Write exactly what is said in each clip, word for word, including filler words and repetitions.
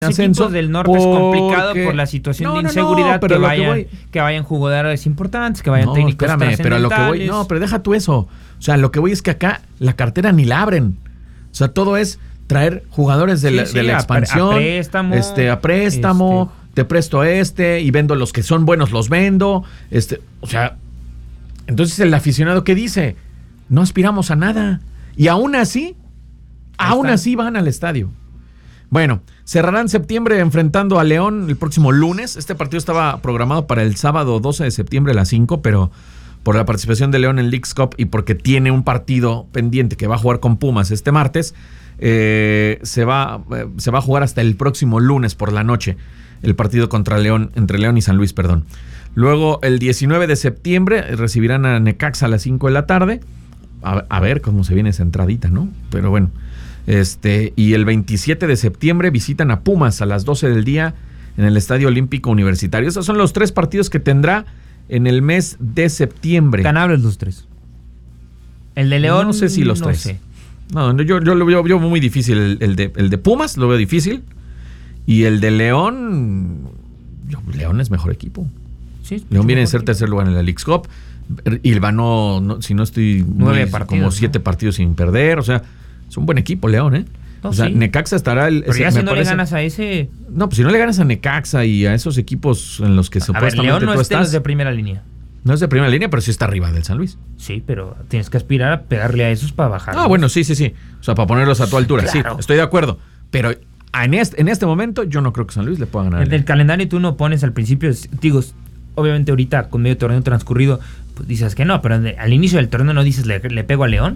ascenso del norte porque... es complicado por la situación no, de inseguridad, no, no, pero que, vayan, que, voy... que vayan jugadores importantes, que vayan no, técnicos espérame, pero a lo que voy, no, pero deja tú eso. O sea, lo que voy es que acá la cartera ni la abren. O sea, todo es traer jugadores de, sí, la, sí, de la expansión, a préstamo, este, a préstamo, este... te presto este y vendo los que son buenos, los vendo. Este, o sea, entonces el aficionado, ¿qué dice? No aspiramos a nada. Y aún así, aún así van al estadio. Bueno, cerrarán septiembre enfrentando a León el próximo lunes. Este partido estaba programado para el sábado doce de septiembre a las cinco, pero por la participación de León en Leagues Cup y porque tiene un partido pendiente que va a jugar con Pumas este martes, eh, se, va, eh, se va a jugar hasta el próximo lunes por la noche, el partido contra León, entre León y San Luis, perdón. Luego, el diecinueve de septiembre, recibirán a Necaxa a las cinco de la tarde. A, a ver cómo se viene esa entradita, ¿no? Pero bueno. Este, y el veintisiete de septiembre visitan a Pumas a las doce del día en el Estadio Olímpico Universitario. Esos son los tres partidos que tendrá en el mes de septiembre. Ganables los tres. El de León, no sé si los no tres. Sé. No, yo, yo lo veo, veo muy difícil. El, el, de, el de Pumas lo veo difícil. Y el de León, yo, León es mejor equipo. Sí, León viene a ser tercer lugar en la Leagues Cup. Y ganó, no, si no estoy nueve muy, partidos, como siete ¿no? partidos sin perder. O sea, es un buen equipo, León, ¿eh? No, o sea, sí. Necaxa estará... El, Pero ya ese, si no parece, le ganas a ese... No, pues si no le ganas a Necaxa y a esos equipos en los que a supuestamente ver, León no tú es estás... de primera línea. No es de primera línea, pero sí está arriba del San Luis. Sí, pero tienes que aspirar a pegarle a esos para bajar. Ah, bueno, sí, sí, sí. O sea, para ponerlos a tu altura, claro. Sí, estoy de acuerdo. Pero en este, en este momento yo no creo que San Luis le pueda ganar. En el calendario tú no pones al principio, digo, obviamente ahorita con medio torneo transcurrido, pues dices que no, pero al inicio del torneo no dices le, le pego a León.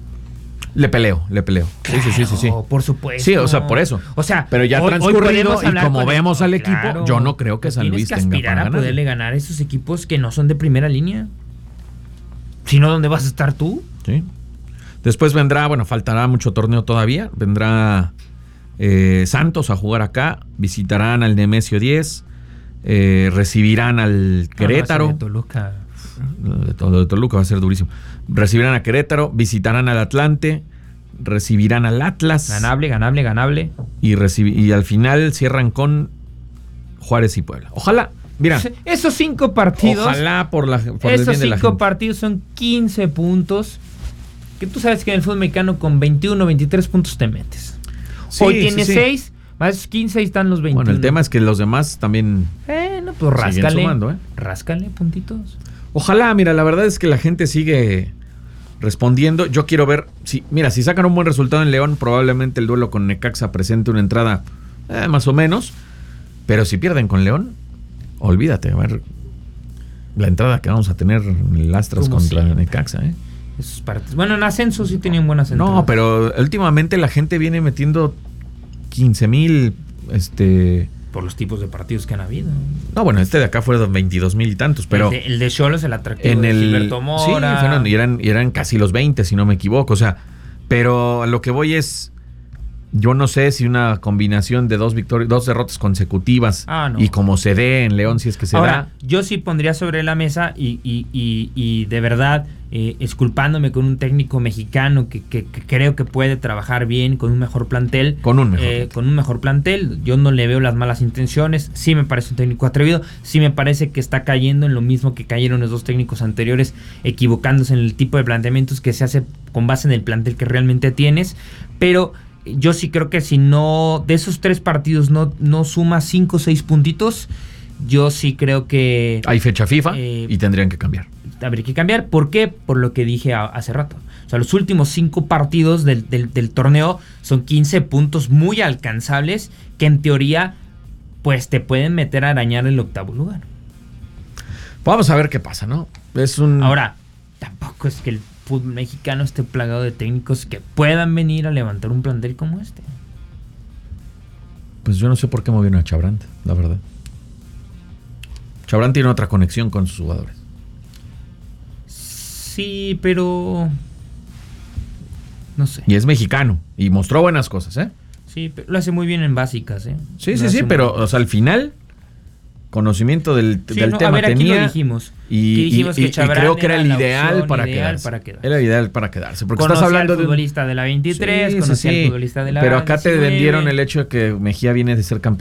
Le peleo, le peleo. Claro, sí, sí, sí, sí. Por supuesto. Sí, o sea, por eso. O sea, pero ya hoy, transcurrido hoy y como vemos el... al equipo, claro, yo no creo que San Luis que tenga para aspirar a ganar. poderle ganar a esos equipos que no son de primera línea. Si no, ¿dónde vas a estar tú? Sí. Después vendrá, bueno, faltará mucho torneo todavía. Vendrá eh, Santos a jugar acá. Visitarán al Nemesio diez. Eh, recibirán al Querétaro. No, no, de Toluca. De, todo, de Toluca va a ser durísimo. Recibirán a Querétaro. Visitarán al Atlante. Recibirán al Atlas. Ganable, ganable, ganable. Y, recibi- y al final cierran con Juárez y Puebla. Ojalá, mira. Esos cinco partidos. Ojalá por la por Esos el bien de la cinco gente. partidos son quince puntos. Que tú sabes que en el fútbol mexicano con veintiuno, veintitrés puntos te metes. Sí, hoy tienes sí, sí. seis, más quince, ahí están los veintiuno. Bueno, el tema es que los demás también. Eh, no, pues ráscale. Sumando, ¿eh? Ráscale puntitos. Ojalá, mira, la verdad es que la gente sigue respondiendo. Yo quiero ver, si, mira, si sacan un buen resultado en León, probablemente el duelo con Necaxa presente una entrada eh, más o menos. Pero si pierden con León, olvídate, a ver la entrada que vamos a tener en el Astros contra siempre. Necaxa, ¿eh? Esos partes. Bueno, en ascenso sí tenían buenas entradas. No, pero últimamente la gente viene metiendo quince mil, este... por los tipos de partidos que han habido. No, bueno, este de acá fueron veintidós mil y tantos, pero... El de Xolos, el atractivo en de el, Gilberto Mora. Sí, Fernando, y eran, y eran casi los veinte, si no me equivoco, o sea, pero a lo que voy es... Yo no sé si una combinación de dos victorias, dos derrotas consecutivas ah, no. y como se dé en León, si es que se Ahora, da. Yo sí pondría sobre la mesa y, y, y, y de verdad, eh, esculpándome con un técnico mexicano que, que, que creo que puede trabajar bien con un mejor plantel. Con un mejor eh, plantel. Con un mejor plantel. Yo no le veo las malas intenciones. Sí me parece un técnico atrevido. Sí me parece que está cayendo en lo mismo que cayeron los dos técnicos anteriores, equivocándose en el tipo de planteamientos que se hace con base en el plantel que realmente tienes. Pero... yo sí creo que si no, de esos tres partidos no, no suma cinco o seis puntitos, yo sí creo que... Hay fecha FIFA eh, y tendrían que cambiar. Habría que cambiar. ¿Por qué? Por lo que dije a, hace rato. O sea, los últimos cinco partidos del, del, del torneo son quince puntos muy alcanzables que en teoría pues te pueden meter a arañar el octavo lugar. Vamos a ver qué pasa, ¿no? Es un... Ahora, tampoco es que el fútbol mexicano esté plagado de técnicos que puedan venir a levantar un plantel como este. Pues yo no sé por qué movieron a Chabrant, la verdad. Chabrant tiene otra conexión con sus jugadores. Sí, pero... no sé. Y es mexicano. Y mostró buenas cosas, ¿eh? Sí, pero lo hace muy bien en básicas, ¿eh? Sí, lo sí, sí, pero o sea, al final... conocimiento del, Sí, del no, tema a ver, aquí tenía. lo dijimos. Y, Aquí dijimos y- que y Chabrán creo que era el la ideal opción para, ideal quedarse. para quedarse. Era el ideal para quedarse. Porque Conocía estás hablando al de un- futbolista de la veintitrés, Sí, sí, conocía sí. al futbolista de la Pero acá te diecinueve. vendieron el hecho de que Mejía viene de ser campeón